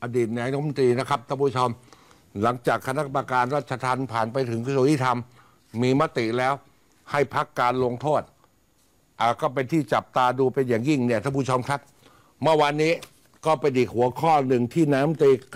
ดีตนายกรัฐมนตรีนะครับท่านผู้ชมหลังจากคณะกรรมการราชทัณฑ์ผ่านไปถึงกระทรวงยุติธรรมมีมติแล้วให้พักการลงโทษก็เป็นที่จับตาดูเป็นอย่างยิ่งเนี่ยท่านผู้ชมครับเมื่อวานนี้ก็เป็นอีกหัวข้อหนึ่งที่นายกรัฐมนตรี